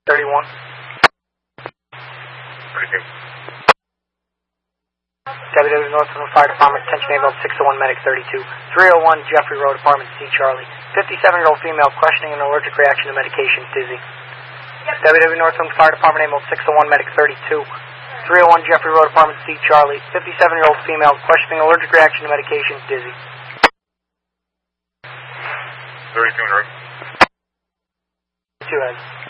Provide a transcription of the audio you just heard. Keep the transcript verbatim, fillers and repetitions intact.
thirty-one. thirty-two. W W Northland Fire Department, attention ambulance six oh one, medic thirty-two. three oh one Jeffrey Road, apartment C, Charlie. fifty-seven-year-old female questioning an allergic reaction to medication, dizzy. W W Northland Fire Department, ambulance six oh one, medic thirty-two. three oh one Jeffrey Road, apartment C, Charlie. fifty-seven-year-old female questioning allergic reaction to medication, dizzy. thirty-two, right? Two heads.